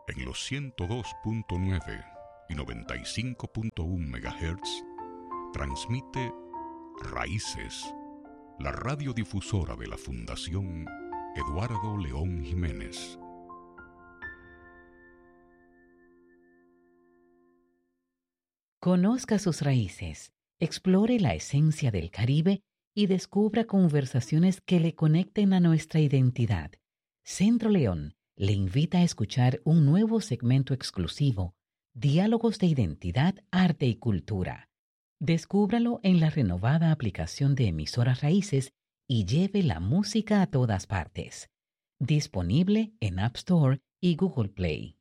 En los 102.9 y 95.1 MHz transmite Raíces, la radiodifusora de la Fundación Eduardo León Jiménez. Conozca sus raíces, explore la esencia del Caribe y descubra conversaciones que le conecten a nuestra identidad. Centro León le invita a escuchar un nuevo segmento exclusivo, Diálogos de Identidad, Arte y Cultura. Descúbralo en la renovada aplicación de Emisoras Raíces y lleve la música a todas partes. Disponible en App Store y Google Play.